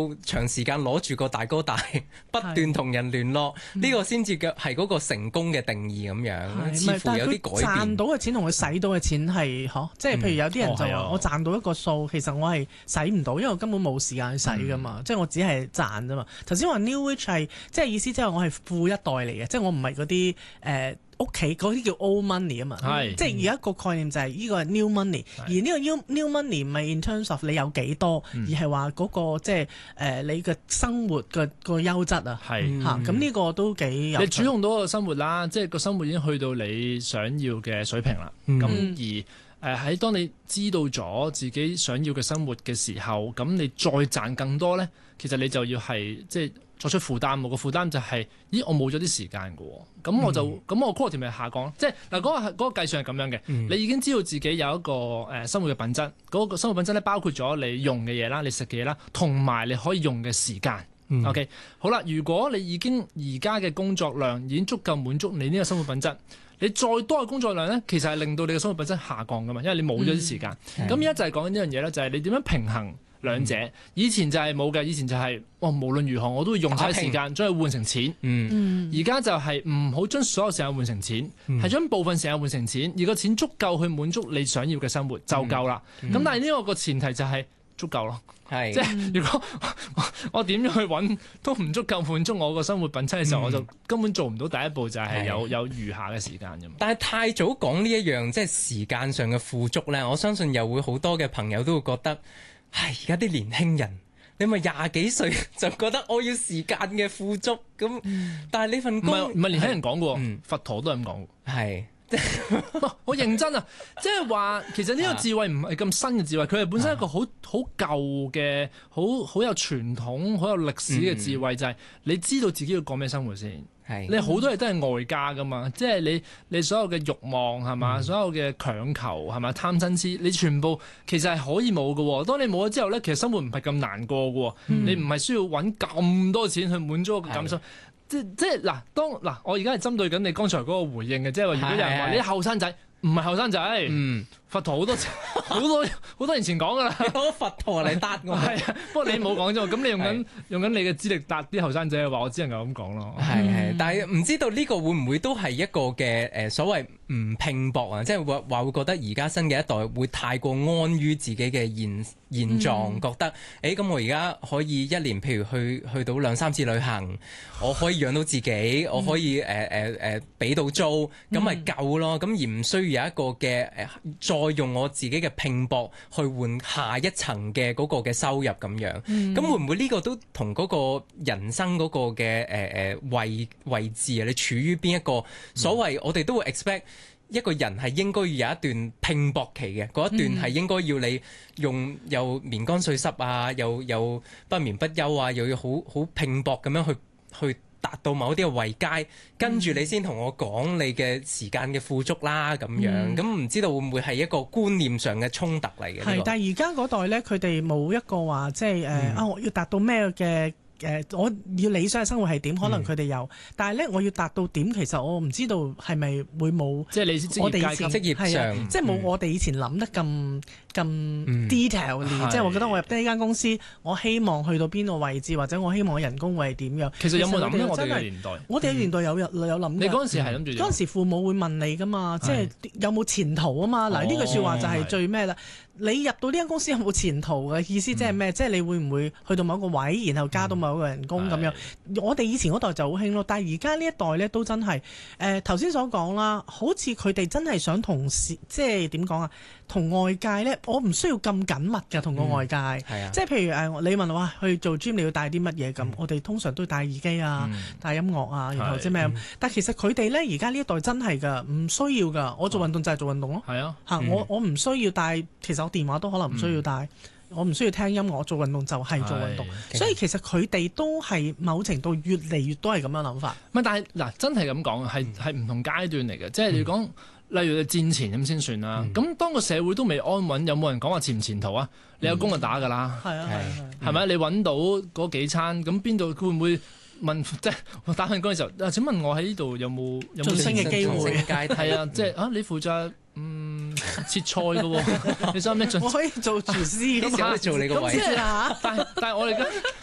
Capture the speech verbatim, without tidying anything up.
夠長時間攞住個大哥大，不斷同人聯絡，呢、這個先至嘅係嗰個成功嘅定義咁樣，似乎有啲改變。 賺到嘅錢同佢使到嘅錢係嗬，即係譬如有啲人就話、嗯哦、我賺到一個數，其實我係使唔到，因為我根本冇時間去使噶嘛，嗯、即係我只係賺啫嘛。頭先話 New Rich 係即係意思即係我係富一代嚟嘅，即係我唔係嗰啲誒。呃屋企嗰啲叫 old money 啊嘛，即係而家個概念就係呢個係 new money，而呢個 new new money 唔係 in terms of 你有幾多，嗯、而係話嗰個即係誒你嘅生活嘅個優質啊，嚇咁呢個都幾有。 你主動到個生活啦，即係個生活已經去到你想要嘅水平啦。咁、嗯、而誒喺、呃、當你知道咗自己想要嘅生活嘅時候，咁你再賺更多咧，其實你就要係即係。作出負擔，我個負擔就係、是，咦，我冇咗啲時間嘅喎，咁我就咁、嗯、我 quality 咪下降，即係嗱嗰個嗰、嗰個計算係咁樣嘅，嗯、你已經知道自己有一個誒、呃、生活嘅品質，嗰、嗰個生活品質咧包括咗你用嘅嘢啦，你食嘅嘢啦，同埋你可以用嘅時間。嗯、OK， 好啦，如果你已經而家嘅工作量已經足夠滿足你呢個生活品質，你再多嘅工作量咧，其實係令到你嘅生活品質下降噶嘛，因為你冇咗啲時間。咁而家就係講緊呢樣嘢咧，就係、是、你點樣平衡兩者。嗯、以前就係冇嘅，以前就係、是。哇！無論如何，我都會用晒時間將佢換成錢。嗯，而家就係唔好將所有時間換成錢，係、嗯、將部分時間換成錢，而個錢足夠去滿足你想要嘅生活就夠啦。咁、嗯嗯、但係呢個個前提就係足夠咯。係，即係如果我點樣去揾都唔足夠滿足我個生活品質嘅時候，嗯、我就根本做唔到第一步，就係有有餘下嘅時間咁。 但係太早講呢一樣即係時間上嘅富足咧，我相信又會好多嘅朋友都會覺得，唉，而家啲年輕人。你咪廿幾歲就覺得我要時間嘅富足咁，嗯、但係呢份工唔係唔係年輕人講嘅喎，嗯、佛陀都係咁講嘅。係，我認真啊！即係話其實呢個智慧唔係咁新嘅智慧，佢係本身一個好好舊嘅、好好有傳統、好有歷史嘅智慧，嗯、就係你知道自己要過咩生活先。係，你好多嘢都係外加噶嘛，即係你你所有嘅慾望係嘛，嗯、所有嘅強求係嘛，貪嗔痴，你全部其實係可以冇嘅。當你冇咗之後咧，其實生活唔係咁難過嘅。嗯、你唔係需要揾咁多錢去滿足個感受。即即係嗱，當嗱我而家係針對緊你剛才嗰個回應嘅，即係話如果有人話你後生仔。唔係後生仔，嗯，佛陀好多好多好多年前講噶啦，攞佛陀嚟答我。係啊，不過你冇講啫，咁你用緊是用緊你嘅資歷答啲後生仔嘅話，我只能夠咁講咯。係係，嗯、但係唔知道呢個會唔會都係一個嘅誒、呃、所謂唔拼搏啊？即係話話會覺得而家新嘅一代會太過安於自己嘅現現狀，嗯、覺得誒咁、欸、我而家可以一年譬如去去到兩三次旅行，我可以養到自己，我可以誒誒誒俾到租，咁咪夠咯。咁而唔需要有一個嘅誒，再用我自己嘅拼搏去換下一層嘅嗰個嘅收入咁樣，咁、嗯、會唔會呢個都同嗰個人生嗰個嘅誒誒位位置啊？你處於邊一個所謂我哋都會 expect 一個人係應該要有一段拼搏期嘅，嗰一段係應該要你用又棉乾絮濕啊，又又不眠不休啊，又要好好拼搏咁樣去去。達到某啲嘅位階，跟住你先同我講你嘅時間嘅富足啦，咁樣，咁唔、嗯、知道會唔會係一個觀念上嘅衝突嚟嘅？係，但係而家嗰代咧，佢哋冇一個話，即係誒啊，我要達到咩嘅？誒、呃，我要理想嘅生活係點？可能佢哋有，嗯、但係咧，我要達到點？其實我唔知道係咪會冇，即係你我哋以前職業上，啊、即係冇我哋以前諗得咁咁 detail，即係我覺得我入得呢間公司，我希望去到邊個位置，或者我希望我人工會係點樣？其實有冇諗咧？我哋嘅年代，我哋嘅年代有有有諗。你嗰陣時係諗住？嗰陣時父母會問你㗎嘛，即係有冇前途啊嘛？嗱，呢句説話就係最咩啦？你入到呢間公司有冇前途嘅意思即係咩？嗯、即係你會唔會去到某個位，然後加到某個人工咁、嗯、樣？是我哋以前嗰代就好興咯，但係而家呢一代咧都真係誒頭先所講啦，好似佢哋真係想同事，即係點講啊？同外界咧，我唔需要咁緊密嘅同個外界，嗯啊、即係譬如誒，你問我去做 gym 你要帶啲乜嘢咁？嗯、我哋通常都戴耳機啊，嗯、帶音樂啊，然後即係咩？嗯、但係其實佢哋咧而家呢一代真係㗎，唔需要㗎。我做運動就係做運動咯。係啊，嚇、嗯、我我唔需要帶，其實我電話都可能唔需要帶，嗯、我唔需要聽音樂，我做運動就係做運動。是所以其實佢哋都係某程度越嚟越多係咁樣諗法。唔係，但係嗱，真係咁講係係唔同階段嚟嘅，即係你講。例如你戰前咁先算啦，咁、嗯、當個社會都未安穩，有冇人講話前唔前途啊？你有工就打㗎啦，係啊係，係咪？你揾到嗰幾餐，咁邊度會唔會問？即係我打份工嘅時候，啊請問我喺呢度有冇有冇新嘅機會？係啊，即係啊，你負責嗯切菜嘅喎，你想咩進？我可以做廚師，幾時可以做你個位？但係但係我哋而家。